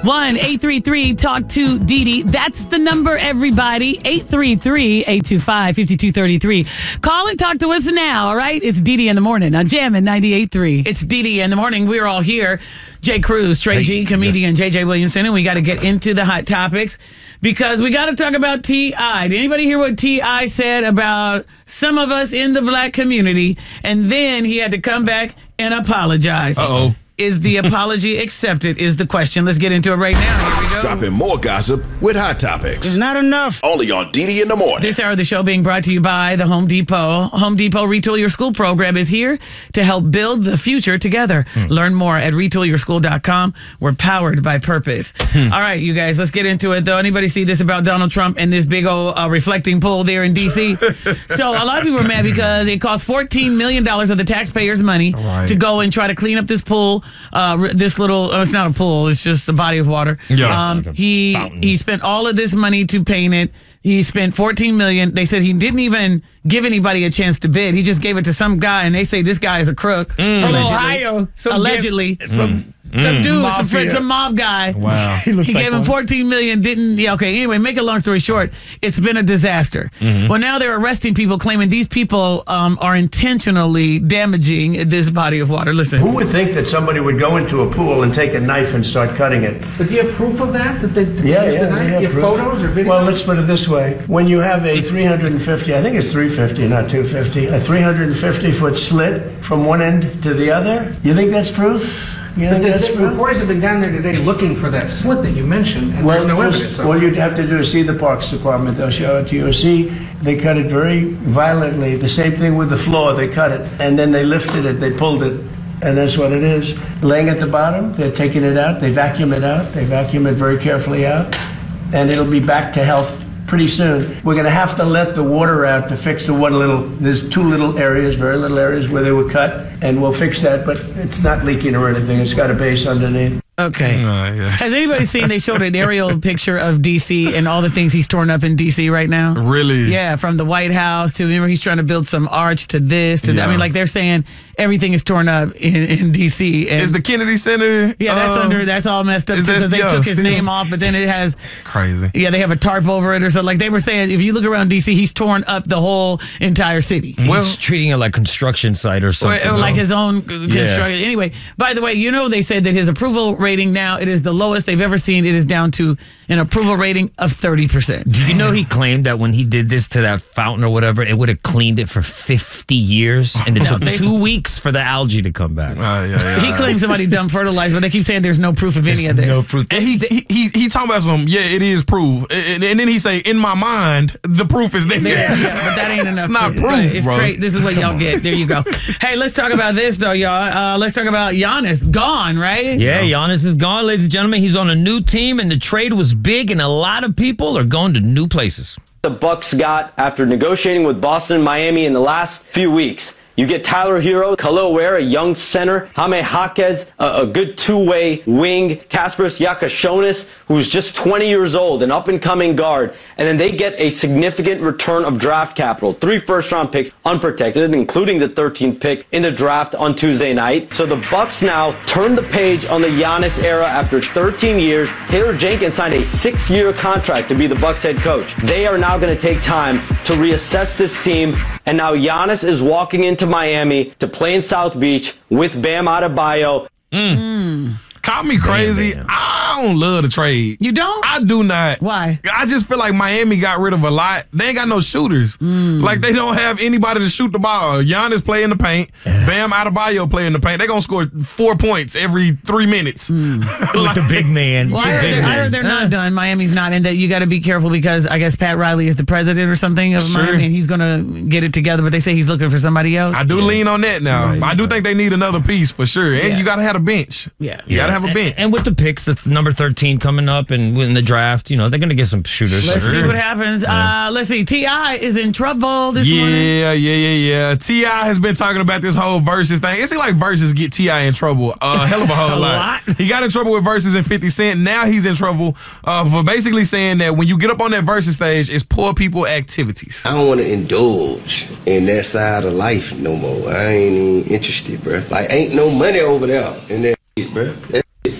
1-833-TALK-TO-DD. That's the number, everybody. 833-825-5233. Call and talk to us now, all right? It's DD in the morning on Jammin' 98.3. It's DD in the morning. We're all here. Jay Cruz, Trey G, comedian JJ Williamson, and we got to get into the hot topics because we got to talk about T.I. Did anybody hear what T.I. said about some of us in the black community? And then he had to come back and apologize. Uh-oh. Is the apology accepted is the question. Let's get into it right now. Here we go. Dropping more gossip with Hot Topics. It's not enough. Only on DD in the morning. This hour of the show being brought to you by the Home Depot. Home Depot Retool Your School program is here to help build the future together. Learn more at retoolyourschool.com. We're powered by purpose. All right, you guys, let's get into it, though. Anybody see this about Donald Trump and this big old reflecting pool there in D.C.? So a lot of people are mad because it costs $14 million of the taxpayers' money to go and try to clean up this pool. This little, it's not a pool, it's just a body of water. Yeah. He spent all of this money to paint it. He spent $14 million. They said he didn't even give anybody a chance to bid. He just gave it to some guy, and they say this guy is a crook. From Ohio. Allegedly. Some dude, some mob guy. Wow. He gave him $14 million, didn't. Yeah, okay. Anyway, make a long story short, it's been a disaster. Well, now they're arresting people claiming these people are intentionally damaging this body of water. Listen. Who would think that somebody would go into a pool and take a knife and start cutting it? But do you have proof of that? That they used the knife? have You have proof. photos or videos? Well, let's put it this way. When you have a 350, I think it's 350, not 250, a 350-foot slit from one end to the other, you think that's proof? You think that's The proof? reporters have been down there today looking for that slit that you mentioned, and there's no evidence of All it. you'd have to do is see the Parks Department. They'll show it to you. See, they cut it very violently. The same thing with the floor. They cut it, and then they lifted it. They pulled it, and that's what it is. Laying at the bottom, they're taking it out. They vacuum it out. They vacuum it very carefully out, and it'll be back to health pretty soon. We're going to have to let the water out to fix the one little, there's two little areas, very little areas where they were cut, and we'll fix that, but it's not leaking or anything. It's got a base underneath. Okay. Has anybody seen, they showed an aerial picture of D.C. and all the things he's torn up in D.C. right now? Really? Yeah, from the White House to, remember, he's trying to build some arch to this. To I mean, like they're saying everything is torn up in D.C. Is the Kennedy Center? Yeah, that's all messed up too because they took his name off, but then it has. Crazy. Yeah, they have a tarp over it or something. Like they were saying, if you look around D.C., he's torn up the whole entire city. He's treating it like construction site or something. Or like his own construction. Anyway, by the way, you know they said that his approval rating now, it is the lowest they've ever seen. It is down to an approval rating of 30%. Do you know he claimed that when he did this to that fountain or whatever, it would have cleaned it for 50 years, and it took 2 weeks for the algae to come back. He claims somebody dumped fertilizer, but they keep saying there's no proof of any of this. No proof. And he talking about some, it is proof. And then he say, in my mind, the proof is there. Yeah, but that ain't enough. It's not proof, right, it's bro. great. This is what y'all get. There you go. Hey, let's talk about this, though, y'all. Let's talk about Giannis. Gone, right? Yeah, Giannis is gone, ladies and gentlemen. He's on a new team, and the trade was big, and a lot of people are going to new places. The Bucks got after negotiating with Boston and Miami in the last few weeks. You get Tyler Hero, Khalil Ware, a young center, Jaime Jaquez, a good two-way wing, Kasparas Yakashonis, who's just 20 years old, an up-and-coming guard, and then they get a significant return of draft capital, 3 first-round picks unprotected, including the 13th pick in the draft on Tuesday night. So the Bucks now turn the page on the Giannis era after 13 years. Taylor Jenkins signed a 6-year contract to be the Bucks head coach. They are now going to take time to reassess this team, and now Giannis is walking into Miami to play in South Beach with Bam Adebayo. Call me crazy. I don't love the trade. You don't? I do not. Why? I just feel like Miami got rid of a lot. They ain't got no shooters. Like, they don't have anybody to shoot the ball. Giannis play in the paint. Bam Adebayo play in the paint. They going to score 4 points every 3 minutes. With the big man. Well, I heard they're not done. Miami's not in that. You got to be careful because I guess Pat Riley is the president or something of Miami, and he's going to get it together, but they say he's looking for somebody else. I do lean on that now. Right. I do think they need another piece for sure. And you got to have a bench. Yeah. You got to have a bench. And with the picks, the number 13 coming up and in the draft, they're going to get some shooters. Let's see what happens. Let's see. T.I. is in trouble this morning. Yeah. T.I. has been talking about this whole Versus thing. It seems like Versus get T.I. in trouble a hell of a whole lot. He got in trouble with Versus and 50 Cent. Now he's in trouble for basically saying that when you get up on that Versus stage, it's poor people activities. I don't want to indulge in that side of life no more. I ain't even interested, bro. Like, ain't no money over there in that shit, bro. That shit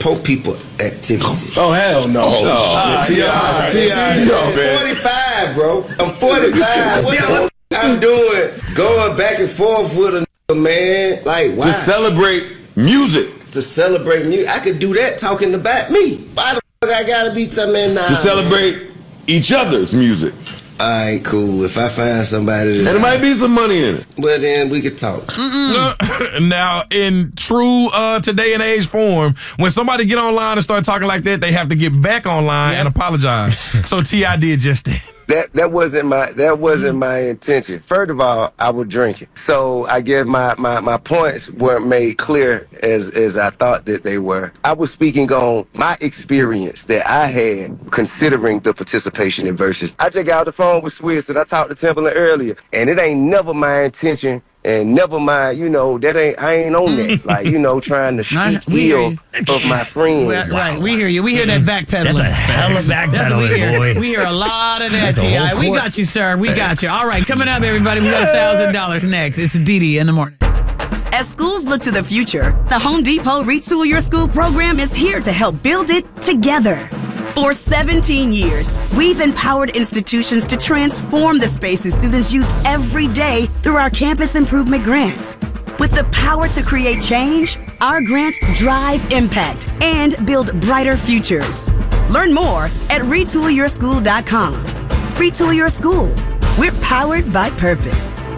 poor people activity. Oh, hell no. T.I., I'm 45, bro. I'm 45. What the I'm doing? Going back and forth with a nigga, man. Like, why? To celebrate music. To celebrate music. I could do that talking about me. Why the fuck I gotta be telling nah? To celebrate each other's music. All right, cool. If I find somebody that... And there might be some money in it. Well, then we could talk. Now, in true today and age form, when somebody get online and start talking like that, they have to get back online and apologize. So T.I. did just that. That wasn't my intention. First of all, I was drinking, so I guess my points weren't made clear as I thought that they were. I was speaking on my experience that I had considering the participation in Versus. I just got off the phone with Swiss and I talked to Timberland earlier, and it ain't never my intention. And never mind, I ain't on that. Like, trying to speak ill of my friends. Right, we hear you. We hear that backpedaling. That's a hell of That's what we hear. boy. We hear a lot of that, T.I. We got you, sir. We got you. All right, coming up, everybody. We got $1,000 next. It's Didi in the morning. As schools look to the future, the Home Depot Retool Your School program is here to help build it together. For 17 years, we've empowered institutions to transform the spaces students use every day through our campus improvement grants. With the power to create change, our grants drive impact and build brighter futures. Learn more at retoolyourschool.com. Retool Your School. We're powered by purpose.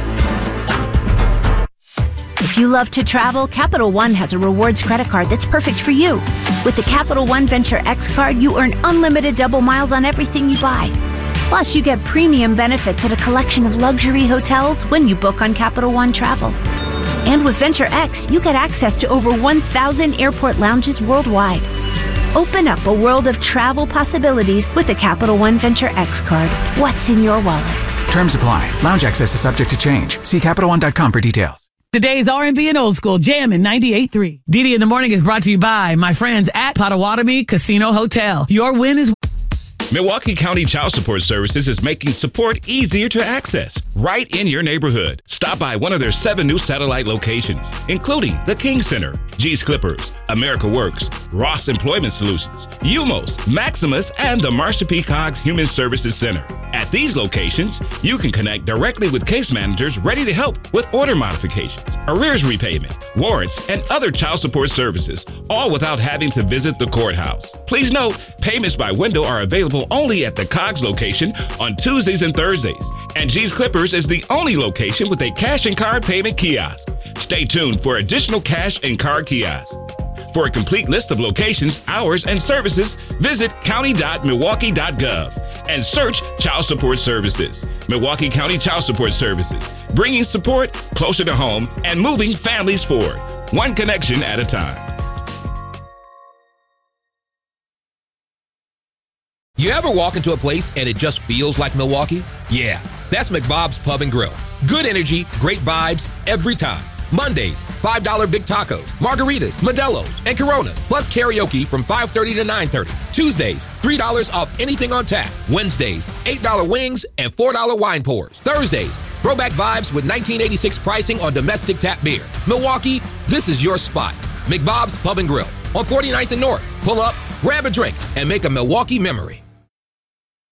If you love to travel, Capital One has a rewards credit card that's perfect for you. With the Capital One Venture X card, you earn unlimited double miles on everything you buy. Plus, you get premium benefits at a collection of luxury hotels when you book on Capital One Travel. And with Venture X, you get access to over 1,000 airport lounges worldwide. Open up a world of travel possibilities with the Capital One Venture X card. What's in your wallet? Terms apply. Lounge access is subject to change. See CapitalOne.com for details. Today's R&B and Old School Jam in 98.3. Didi in the Morning is brought to you by my friends at Potawatomi Casino Hotel. Your win is... Milwaukee County Child Support Services is making support easier to access right in your neighborhood. Stop by one of their 7 new satellite locations, including the King Center, G's Clippers, America Works, Ross Employment Solutions, UMOS, Maximus, and the Marsha P. Cogs Human Services Center. At these locations, you can connect directly with case managers ready to help with order modifications, arrears repayment, warrants, and other child support services, all without having to visit the courthouse. Please note, payments by window are available only at the Cogs location on Tuesdays and Thursdays, and G's Clippers is the only location with a cash and card payment kiosk. Stay tuned for additional cash and card kiosks. For a complete list of locations, hours, and services, visit county.milwaukee.gov and search Child Support Services. Milwaukee County Child Support Services, bringing support closer to home and moving families forward, one connection at a time. You ever walk into a place and it just feels like Milwaukee? Yeah, that's McBob's Pub and Grill. Good energy, great vibes, every time. Mondays, $5 big tacos, margaritas, Modelo's, and Coronas, plus karaoke from 5:30 to 9:30. Tuesdays, $3 off anything on tap. Wednesdays, $8 wings and $4 wine pours. Thursdays, throwback vibes with 1986 pricing on domestic tap beer. Milwaukee, this is your spot. McBob's Pub and Grill on 49th and North. Pull up, grab a drink, and make a Milwaukee memory.